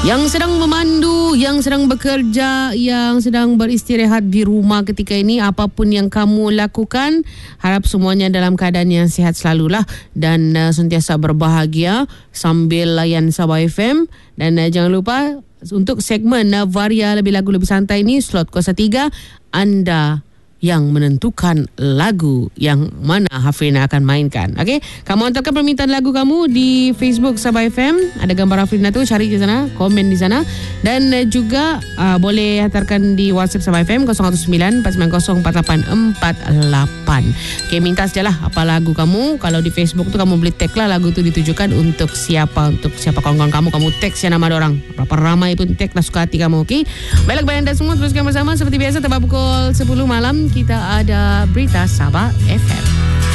Yang sedang memandu, yang sedang bekerja, yang sedang beristirahat di rumah ketika ini, apapun yang kamu lakukan, harap semuanya dalam keadaan yang sihat selalulah dan sentiasa berbahagia sambil layan Sabah FM. Dan jangan lupa untuk segmen Varia Lebih Lagu Lebih Santai ini, slot kuasa 3, anda yang menentukan lagu yang mana Hafrina akan mainkan. Okey, kamu hantarkan permintaan lagu kamu di Facebook Sabah FM. Ada gambar Hafrina tu, cari di sana, komen di sana. Dan juga boleh hantarkan di WhatsApp Sabah FM 019-490-4848. Okey, minta sajalah apa lagu kamu. Kalau di Facebook tu kamu boleh tag lah lagu tu ditujukan untuk siapa kawan-kawan kamu. Kamu tag siapa nama orang. Berapa ramai pun tag lah, suka hati kamu. Okey, baiklah kepada anda semua, teruskan bersama seperti biasa. Tepat pukul 10 malam kita ada berita Sabah FM.